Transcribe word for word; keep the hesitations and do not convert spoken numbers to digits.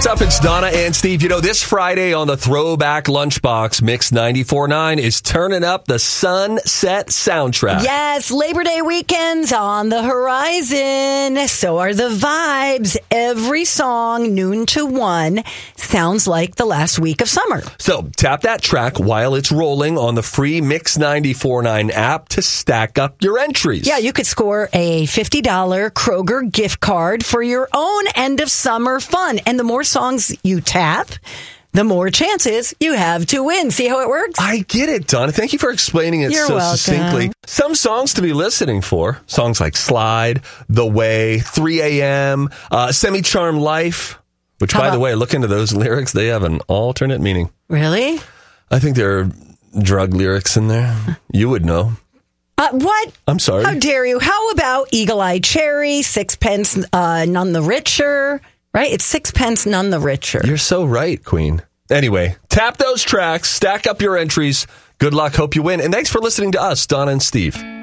What's up? It's Donna and Steve. You know, this Friday on the Throwback Lunchbox, Mix ninety-four point nine is turning up the Sunset soundtrack. Yes, Labor Day weekend's on the horizon. So are the vibes. Every song, noon to one, sounds like the last week of summer. So tap that track while it's rolling on the free Mix ninety-four point nine app to stack up your entries. Yeah, you could score a fifty dollars Kroger gift card for your own end of summer fun. And the more songs you tap, the more chances you have to win. See how it works? I get it, Donna. Thank you for explaining it You're so welcome. succinctly. Some songs to be listening for. Songs like Slide, The Way, three a.m., uh, Semi-Charmed Life, which, How by about- the way, look into those lyrics. They have an alternate meaning. Really? I think there are drug lyrics in there. You would know. Uh, what? I'm sorry. How dare you? How about Eagle Eye Cherry, Sixpence uh, None the Richer? Right? It's Sixpence None the Richer. You're so right, Queen. Anyway, tap those tracks, stack up your entries. Good luck. Hope you win. And thanks for listening to us, Donna and Steve.